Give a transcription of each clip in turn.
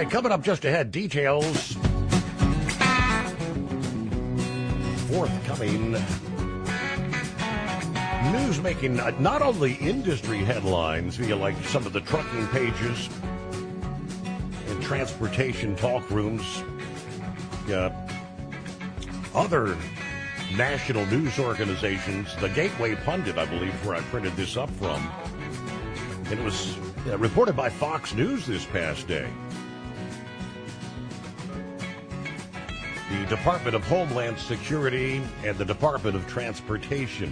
Coming up just ahead, details forthcoming news making not only industry headlines via like some of the trucking pages and transportation talk rooms, other national news organizations. The Gateway Pundit, I believe, where I printed this up from. And it was reported by Fox News this past day. The Department of Homeland Security and the Department of Transportation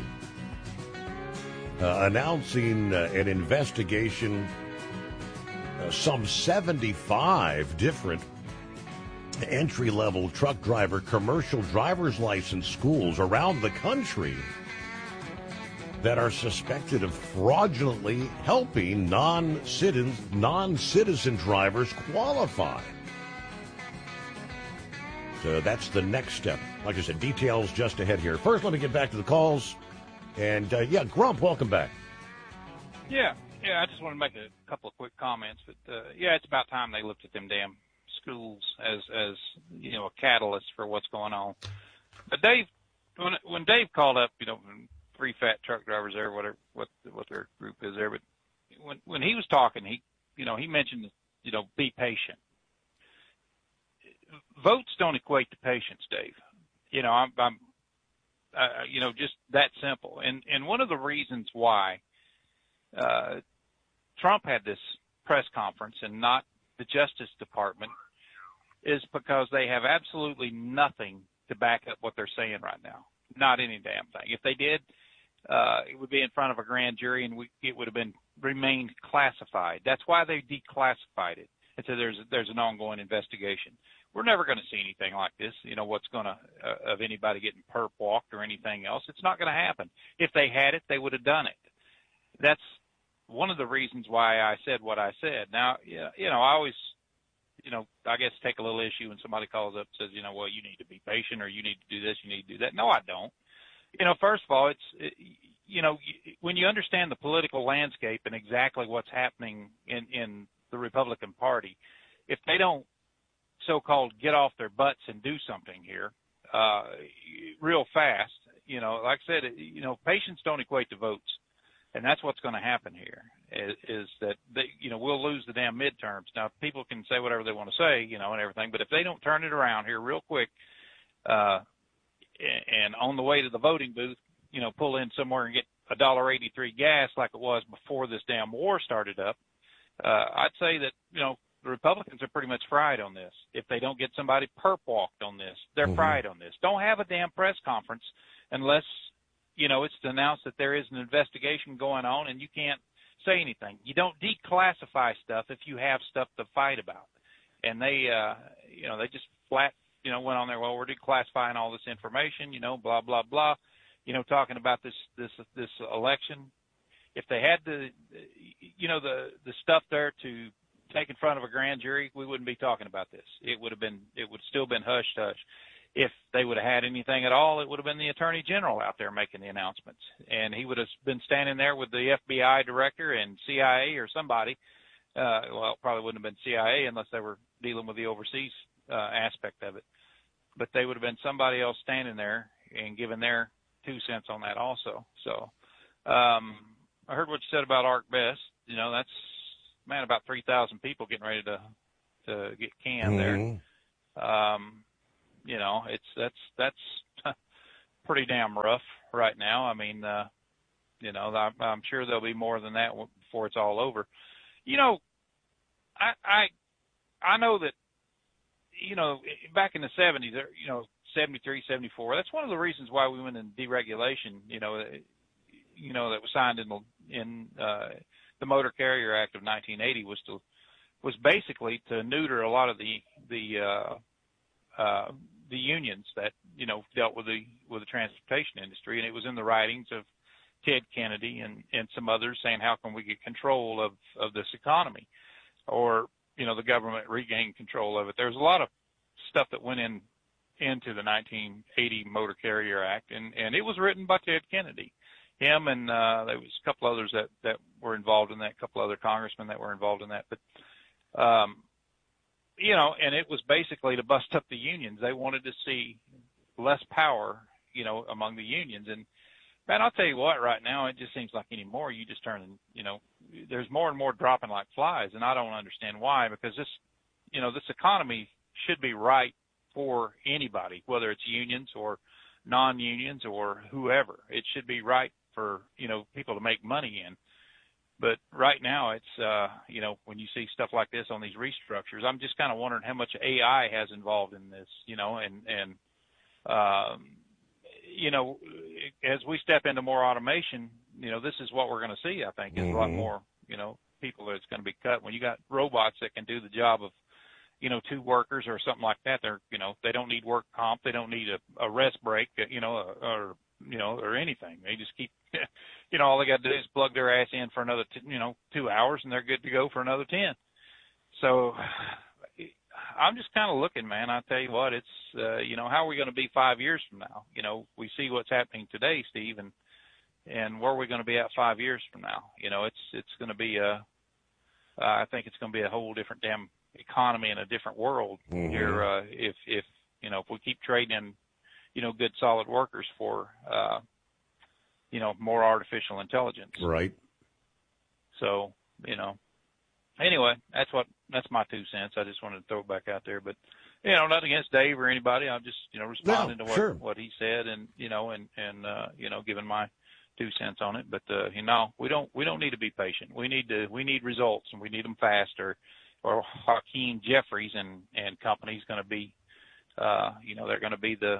announcing an investigation. Some 75 different entry-level truck driver, commercial driver's license schools around the country that are suspected of fraudulently helping non-citizen drivers qualify. So that's the next step. Like I said, details just ahead here. First, let me get back to the calls. And, Grump, welcome back. Yeah, I just want to make a couple of quick comments. But, it's about time they looked at them damn schools as a catalyst for what's going on. But Dave, when Dave called up, three fat truck drivers there, whatever, what their group is there, but when he was talking, he mentioned, be patient. Votes don't equate to patience, Dave. I'm just that simple. And one of the reasons why Trump had this press conference and not the Justice Department is because they have absolutely nothing to back up what they're saying right now. Not any damn thing. If they did, it would be in front of a grand jury and it would have remained classified. That's why they declassified it. And so there's an ongoing investigation. We're never going to see anything like this, what's going to, of anybody getting perp walked or anything else. It's not going to happen. If they had it, they would have done it. That's one of the reasons why I said what I said. Now, I always, I guess take a little issue when somebody calls up and says, well, you need to be patient or you need to do this, you need to do that. No, I don't. First of all, when you understand the political landscape and exactly what's happening in the Republican Party, if they don't so-called get off their butts and do something here real fast, like I said, patience don't equate to votes. And that's what's going to happen here is that, we'll lose the damn midterms. Now, people can say whatever they want to say, and everything, but if they don't turn it around here real quick and on the way to the voting booth, pull in somewhere and get $1.83 gas like it was before this damn war started up, I'd say that, the Republicans are pretty much fried on this. If they don't get somebody perp walked on this, they're fried on this. Don't have a damn press conference unless, it's to announce that there is an investigation going on and you can't say anything. You don't declassify stuff if you have stuff to fight about. And they, they just flat, went on there, well, we're declassifying all this information, blah, blah, blah, talking about this election. If they had the stuff there to take in front of a grand jury, we wouldn't be talking about this. It would still been hush hush. If they would have had anything at all, it would have been the Attorney General out there making the announcements. And he would have been standing there with the FBI director and CIA or somebody. Well, it probably wouldn't have been CIA unless they were dealing with the overseas aspect of it. But they would have been somebody else standing there and giving their 2 cents on that also. So I heard what you said about Ark Best. That's, man, about 3,000 people getting ready to get canned there. That's pretty damn rough right now. I mean, I'm sure there'll be more than that before it's all over. I know that, back in the 70s, 73, 74, that's one of the reasons why we went in deregulation, that was signed in the Motor Carrier Act of 1980 was basically to neuter a lot of the unions that dealt with the transportation industry, and it was in the writings of Ted Kennedy and some others saying how can we get control of this economy, or the government regain control of it. There's a lot of stuff that went into the 1980 Motor Carrier Act, and it was written by Ted Kennedy. Him and there was a couple others that were involved in that, a couple other congressmen that were involved in that. But and it was basically to bust up the unions. They wanted to see less power, among the unions. And man, I'll tell you what, right now, it just seems like anymore, you just turn, there's more and more dropping like flies. And I don't understand why, because this economy should be right for anybody, whether it's unions or non-unions or whoever. It should be right for, people to make money in. But right now it's, when you see stuff like this on these restructures, I'm just kind of wondering how much AI has involved in this, as we step into more automation, this is what we're going to see, I think, is a lot more, people that's going to be cut. When you got robots that can do the job of, 2 workers or something like that, they're, they don't need work comp. They don't need a rest break, or anything. They just keep, all they got to do is plug their ass in for another, 2 hours, and they're good to go for another 10. So I'm just kind of looking, man. I tell you what, it's, how are we going to be 5 years from now? We see what's happening today, Steve, and where are we going to be at 5 years from now? It's going to be I think it's going to be a whole different damn economy in a different world here. If we keep trading in, good solid workers for, more artificial intelligence. Right. So, anyway, that's my 2 cents. I just wanted to throw it back out there, but, nothing against Dave or anybody. I'm just, responding to what he said and, giving my 2 cents on it. But, we don't need to be patient. We need results, and we need them fast, or Hakeem Jeffries and company's going to be, they're going to be the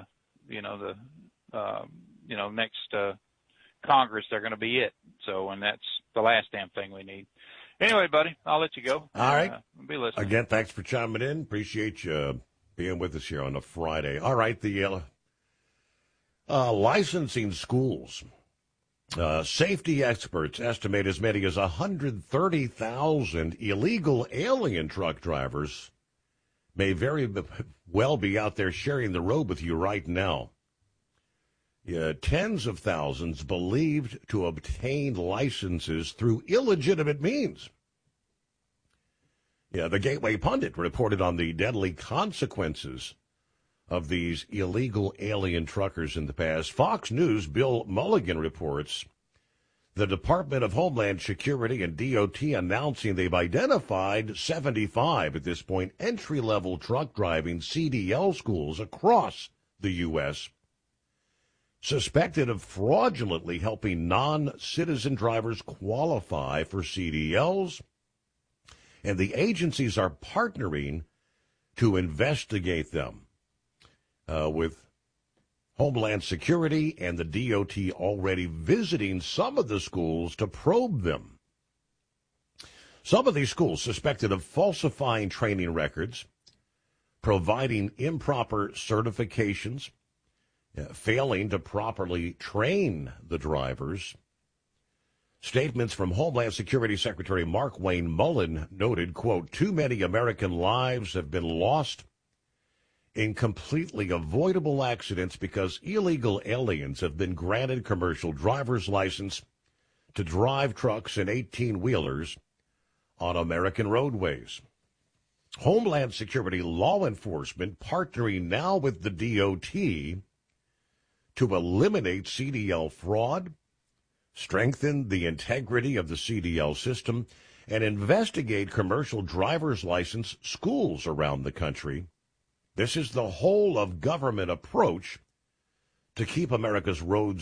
next Congress. They're going to be it. So, and that's the last damn thing we need. Anyway, buddy, I'll let you go. All right. Be listening. Again, thanks for chiming in. Appreciate you being with us here on a Friday. All right, the licensing schools. Safety experts estimate as many as 130,000 illegal alien truck drivers may very well be out there sharing the road with you right now. Tens of thousands believed to obtain licenses through illegitimate means. The Gateway Pundit reported on the deadly consequences of these illegal alien truckers in the past. Fox News' Bill Mulligan reports the Department of Homeland Security and DOT announcing they've identified 75, at this point, entry-level truck driving CDL schools across the U.S. suspected of fraudulently helping non-citizen drivers qualify for CDLs, and the agencies are partnering to investigate them. With Homeland Security and the DOT already visiting some of the schools to probe them. Some of these schools suspected of falsifying training records, providing improper certifications, failing to properly train the drivers. Statements from Homeland Security Secretary Mark Wayne Mullen noted, quote, too many American lives have been lost in completely avoidable accidents because illegal aliens have been granted commercial driver's license to drive trucks and 18-wheelers on American roadways. Homeland Security law enforcement partnering now with the DOT to eliminate CDL fraud, strengthen the integrity of the CDL system, and investigate commercial driver's license schools around the country. This is the whole of government approach to keep America's roads